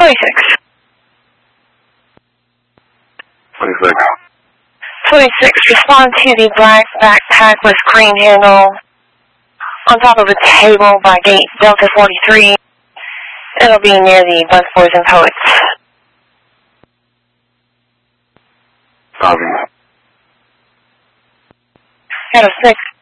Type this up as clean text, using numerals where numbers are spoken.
26. 26. 26, respond to the black backpack with green handle on top of a table by gate Delta 43. It'll be near the Busboys and Poets. Copy. Shadow 6.